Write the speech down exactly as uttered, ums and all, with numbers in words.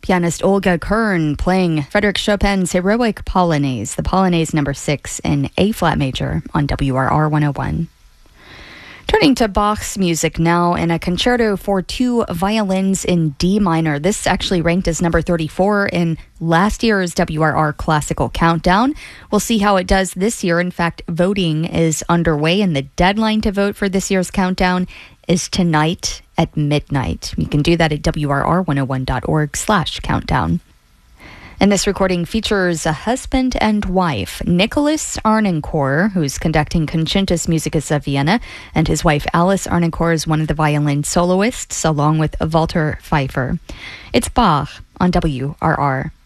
Pianist Olga Kern playing Frédéric Chopin's Heroic Polonaise, the Polonaise number six in A-flat major on W R R one oh one. Turning to Bach's music now, in a concerto for two violins in D minor. This actually ranked as number thirty-four in last year's W R R Classical Countdown. We'll see how it does this year. In fact, voting is underway, and the deadline to vote for this year's countdown is tonight at midnight. You can do that at W R R one oh one dot org slash countdown. And this recording features a husband and wife, Nicholas Arnoncourt, who's conducting Concertus Musicus of Vienna, and his wife Alice Arnoncourt is one of the violin soloists, along with Walter Pfeiffer. It's Bach on W R R.